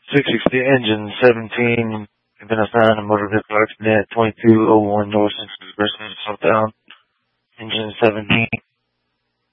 660 engine 17, been assigned a motor vehicle accident 2201 North Central Expressway, Southbound. Engine 17.